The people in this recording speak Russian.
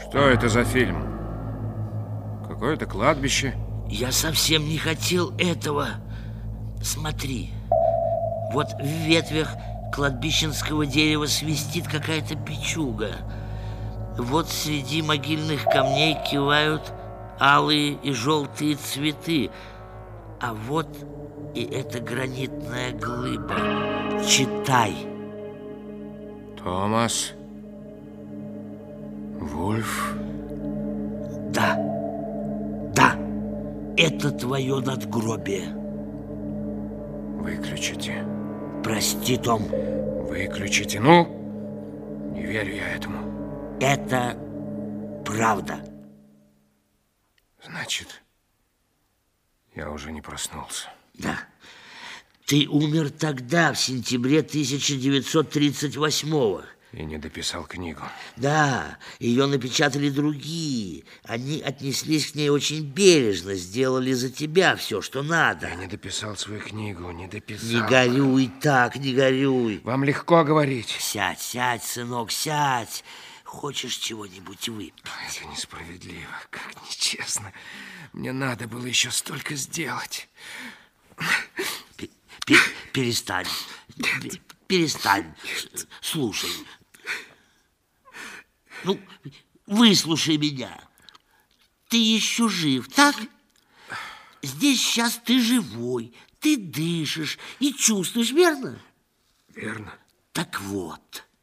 Что это за фильм? Какое-то кладбище. Я совсем не хотел этого. Смотри, вот в ветвях кладбищенского дерева свистит какая-то печуга. Вот среди могильных камней кивают алые и желтые цветы. А вот и эта гранитная глыба. Читай. Томас Вульф. Да, да, это твое надгробие. Выключите. Прости, Том. Выключите. Ну, не верю я этому. Это правда. Значит, я уже не проснулся. Да. Ты умер тогда, в сентябре 1938-го. И не дописал книгу. Да, ее напечатали другие. Они отнеслись к ней очень бережно, сделали за тебя все, что надо. Я не дописал свою книгу, не дописал. Не горюй так, не горюй. Вам легко говорить. Сядь, сядь, сынок, сядь. Хочешь чего-нибудь выпить? Это несправедливо, как нечестно. Мне надо было еще столько сделать. Перестань. Перестань. Слушай. Ну, выслушай меня. Ты еще жив, так? Здесь сейчас ты живой, ты дышишь и чувствуешь, верно? Верно. Так вот,